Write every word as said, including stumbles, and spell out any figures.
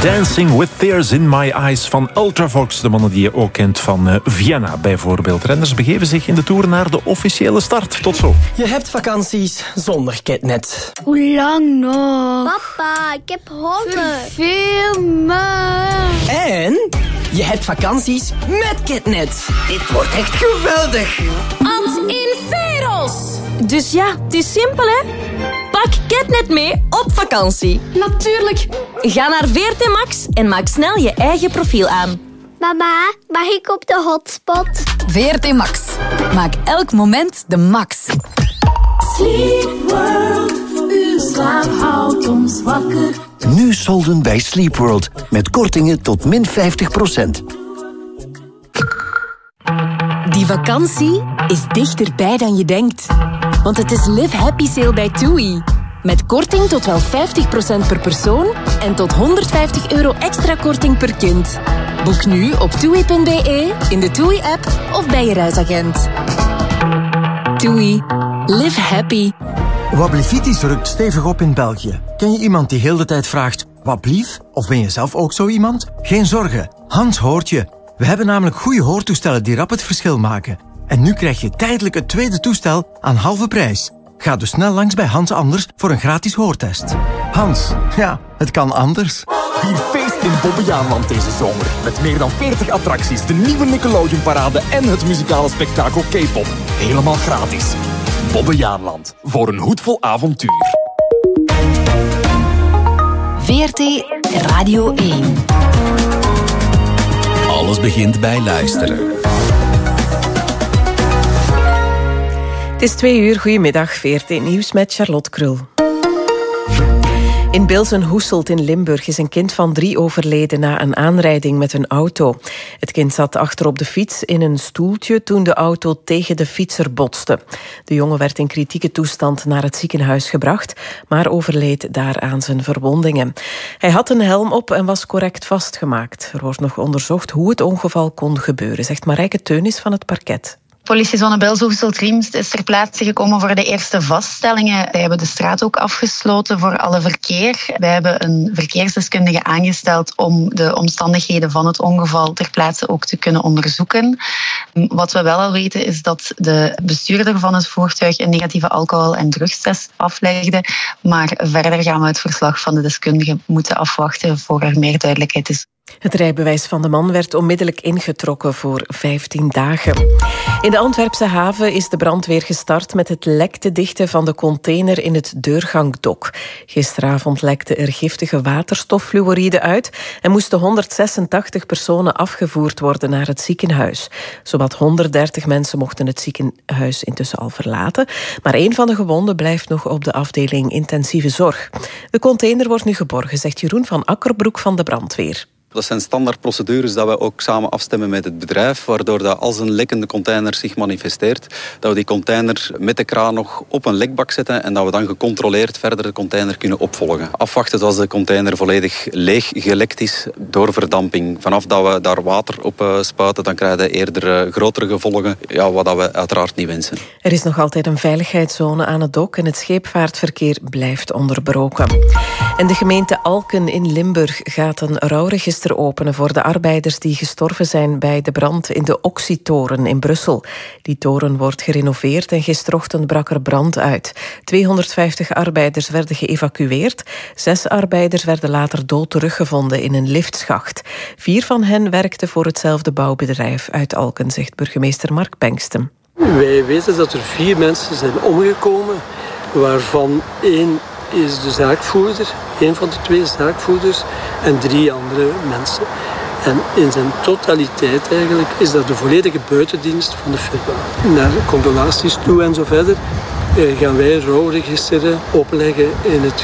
Dancing with Tears in My Eyes van Ultravox. De mannen die je ook kent van uh, Vienna bijvoorbeeld. Renners begeven zich in de Tour naar de officiële start. Tot zo. Je hebt vakanties zonder Ketnet. Hoe lang nog? Papa, ik heb honger. Veel maar. En je hebt vakanties met Ketnet. Dit wordt echt geweldig. Ans in Veros. Dus ja, het is simpel, hè? Pak Ketnet mee op vakantie. Natuurlijk. Ga naar V R T Max en maak snel je eigen profiel aan. Mama, mag ik op de hotspot? V R T Max. Maak elk moment de max. Sleep World, uw slaap houdt ons wakker. Nu solden bij Sleep World met kortingen tot min vijftig procent. Die vakantie is dichterbij dan je denkt. Want het is Live Happy Sale bij TUI. Met korting tot wel vijftig procent per persoon en tot honderdvijftig euro extra korting per kind. Boek nu op toei punt b e, in de TUI-app of bij je reisagent. TUI. Live happy. Wablivitis rukt stevig op in België. Ken je iemand die heel de tijd vraagt, wat blief? Of ben je zelf ook zo iemand? Geen zorgen, Hans hoort je. We hebben namelijk goede hoortoestellen die rap het verschil maken. En nu krijg je tijdelijk het tweede toestel aan halve prijs. Ga dus snel langs bij Hans Anders voor een gratis hoortest. Hans, ja, het kan anders. Vier feest in Bobbejaanland deze zomer. Met meer dan veertig attracties, de nieuwe Nickelodeon-parade en het muzikale spektakel K-pop. Helemaal gratis. Bobbejaanland, voor een hoedvol avontuur. V R T Radio één. Alles begint bij luisteren. Het is twee uur, goedemiddag, V R T Nieuws met Charlotte Krul. In Bilsen-Hoeselt in Limburg is een kind van drie overleden na een aanrijding met een auto. Het kind zat achter op de fiets in een stoeltje toen de auto tegen de fietser botste. De jongen werd in kritieke toestand naar het ziekenhuis gebracht, maar overleed daar aan zijn verwondingen. Hij had een helm op en was correct vastgemaakt. Er wordt nog onderzocht hoe het ongeval kon gebeuren, zegt Marijke Teunis van het parket. Politiezone Bilsen-Hoeselt-Riemst is ter plaatse gekomen voor de eerste vaststellingen. Wij hebben de straat ook afgesloten voor alle verkeer. Wij hebben een verkeersdeskundige aangesteld om de omstandigheden van het ongeval ter plaatse ook te kunnen onderzoeken. Wat we wel al weten is dat de bestuurder van het voertuig een negatieve alcohol- en drugstest aflegde. Maar verder gaan we het verslag van de deskundige moeten afwachten voor er meer duidelijkheid is. Het rijbewijs van de man werd onmiddellijk ingetrokken voor vijftien dagen. In de Antwerpse haven is de brandweer gestart met het lek te dichten van de container in het deurgangdok. Gisteravond lekte er giftige waterstoffluoride uit en moesten honderdzesentachtig personen afgevoerd worden naar het ziekenhuis. Zowat honderddertig mensen mochten het ziekenhuis intussen al verlaten, maar een van de gewonden blijft nog op de afdeling intensieve zorg. De container wordt nu geborgen, zegt Jeroen van Akkerbroek van de brandweer. Dat zijn standaardprocedures dat we ook samen afstemmen met het bedrijf, waardoor dat als een lekkende container zich manifesteert, dat we die container met de kraan nog op een lekbak zetten en dat we dan gecontroleerd verder de container kunnen opvolgen. Afwachten tot de container volledig leeg gelekt is door verdamping. Vanaf dat we daar water op spuiten, dan krijgen we eerder grotere gevolgen, ja, wat we uiteraard niet wensen. Er is nog altijd een veiligheidszone aan het dok en het scheepvaartverkeer blijft onderbroken. En de gemeente Alken in Limburg gaat een rouwregister openen voor de arbeiders die gestorven zijn bij de brand in de Oxy-toren in Brussel. Die toren wordt gerenoveerd en gisterochtend brak er brand uit. tweehonderdvijftig arbeiders werden geëvacueerd. Zes arbeiders werden later dood teruggevonden in een liftschacht. Vier van hen werkten voor hetzelfde bouwbedrijf uit Alken, zegt burgemeester Mark Bengsten. Wij weten dat er vier mensen zijn omgekomen, waarvan één is de zaakvoerder, een van de twee zaakvoerders en drie andere mensen. En in zijn totaliteit eigenlijk is dat de volledige buitendienst van de firma. Naar condolaties toe en zo verder gaan wij rouwregisteren opleggen in het